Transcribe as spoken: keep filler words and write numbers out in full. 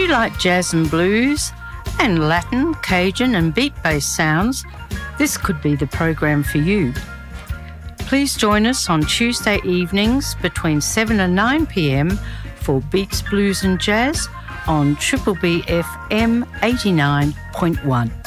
you like jazz and blues and Latin, Cajun and beat-based sounds, this could be the program for you. Please join us on Tuesday evenings between seven and nine p m for Beats, Blues and Jazz on Triple B F M eighty-nine point one.